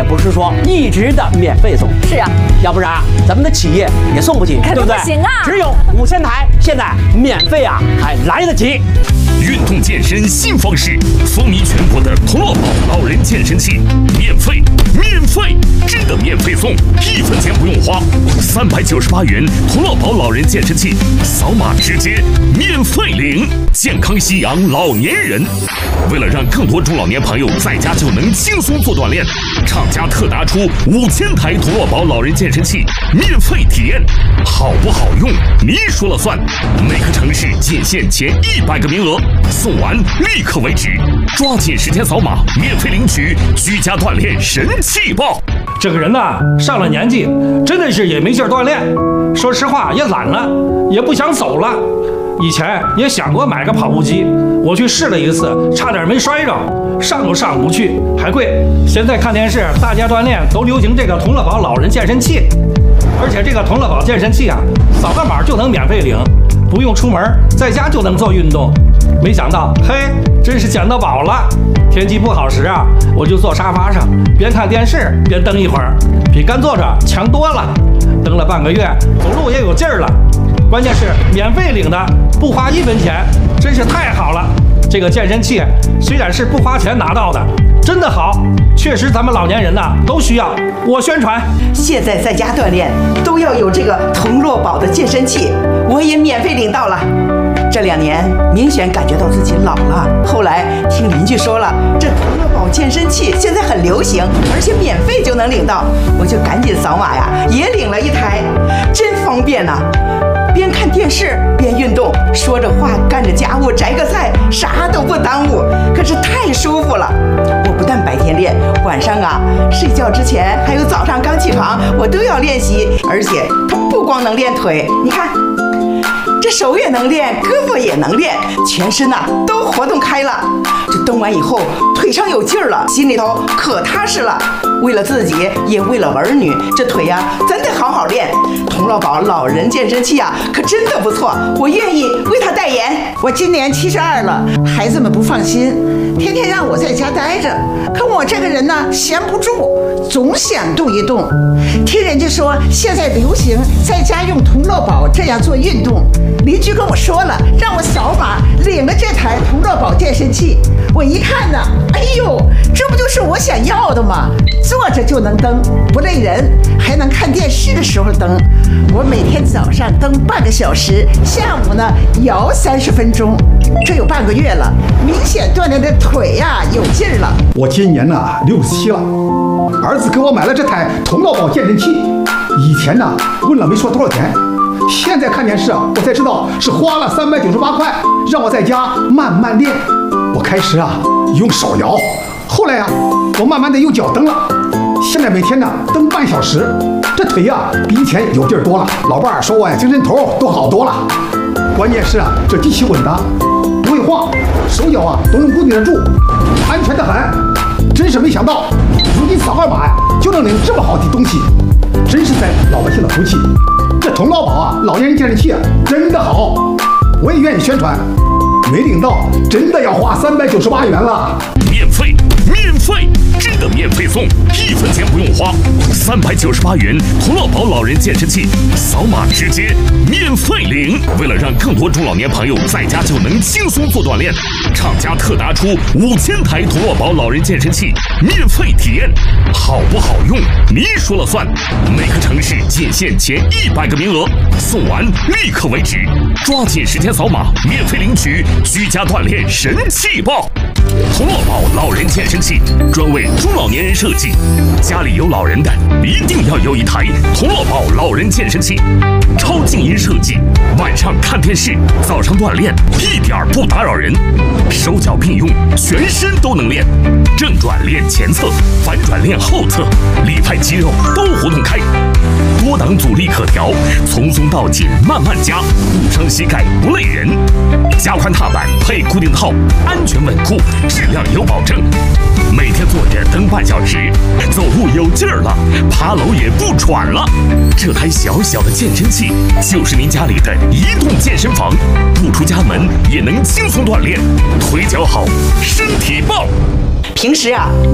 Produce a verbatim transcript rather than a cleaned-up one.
不是说一直的免费送。 是啊， 要不然咱们的企业也送不起， 肯定对不对？ 不行啊！ 只有五千台，现在免费啊，还来得及。 运动健身新方式，风靡全国的童乐宝老人健身器，免费，免费，真的免费送，一分钱不用花，三百九十八元童乐宝老人健身器，扫码直接免费领，健康夕阳老年人。为了让更多中老年朋友在家就能轻松做锻炼，厂家特拿出五千台童乐宝老人健身器免费体验，好不好用你说了算。每个城市仅限前一百个名额，送完立刻为止，抓紧时间扫码免费领取居家锻炼神器包。 这个人呐，上了年纪，真的是也没劲儿锻炼，说实话也懒了，也不想走了。以前也想过买个跑步机，我去试了一次，差点没摔着，上都上不去，还贵。现在看电视，大家锻炼都流行这个童乐宝老人健身器，而且这个童乐宝健身器啊，扫个码就能免费领，不用出门，在家就能做运动。没想到，嘿，真是捡到宝了！天气不好时啊，我就坐沙发上，边看电视边蹬一会儿，比干坐着强多了。蹬了半个月，走路也有劲儿了。关键是免费领的，不花一分钱，真是太好了。这个健身器虽然是不花钱拿到的，真的好，确实咱们老年人呐都需要。我宣传， 现在在家锻炼都要有这个童乐宝的健身器，我也免费领到了。这两年明显感觉到自己老了，后来听邻居说了，这童乐宝健身器现在很流行，而且免费就能领到，我就赶紧扫码呀，也领了一台，真方便呐、啊。边看电视边运动，说着话干着家务，摘个菜，啥都不耽误，可是太舒服了。我不但白天练，晚上啊睡觉之前还有早上刚起床，我都要练习。而且它不光能练腿，你看这手也能练，胳膊也能练，全身呐、啊、都活动开了。这蹬完以后腿上有劲儿了，心里头可踏实了。为了自己也为了儿女，这腿呀、啊、真得好好练。童乐宝老人健身器啊可真的不错，我愿意为他代言。 我今年七十二了，孩子们不放心，天天让我在家待着，可我这个人呢闲不住，总想动一动。听人家说现在流行在家用童乐宝这样做运动，邻居跟我说了，让我扫码领了这台童乐宝健身器。我一看呢，哎呦，这不就是我想要的吗？坐着就能蹬，不累人，还能看电视的时候蹬。我每天早上蹬半个小时，下午呢摇三十分钟，这有半个月了，明显锻炼的腿呀、啊、有劲儿了。 我今年呢六十七了，儿子给我买了这台童乐宝健身器，以前呢问了没说多少钱，现在看电视啊我才知道是花了三百九十八块，让我在家慢慢练。我开始啊用手摇，后来啊我慢慢的用脚蹬了，现在每天呢蹬半小时，这腿呀、啊、比以前有劲儿多了。老伴儿说我呀精神头都好多了。关键是啊这机器稳当，不会晃，手脚啊都能固定得住，安全的很。真是没想到，如今扫二码呀就能领这么好的东西，真是在老百姓的福气。这童乐宝啊老年人健身器啊真的好，我也愿意宣传。没领到，真的要花三百九十八元了。 免费，免费，真的免费送，一分钱不用花，三百九十八元童乐宝老人健身器，扫码直接免费领。为了让更多中老年朋友在家就能轻松做锻炼，厂家特拿出五千台童乐宝老人健身器免费体验，好不好用你说了算。每个城市仅限前一百个名额，送完立刻为止，抓紧时间扫码免费领取居家锻炼神器包。童乐宝老人健身器专为中老年人设计，家里有老人的一定要有一台童乐宝老人健身器，超静音设计，晚上看电视，早上锻炼一点不打扰人，手脚并用，全身都能练，正转练前侧，反转练后侧，里派肌肉都活动开，多档阻力可调，从松到紧慢慢加，不伤膝盖不累人，加宽踏板配固定套，安全稳固，质量有保证。每天坐着蹬半小时，走路有劲儿了，爬楼也不喘了。这台小小的健身器就是您家里的移动健身房，不出家门也能轻松锻炼，腿脚好，身体棒。 平时啊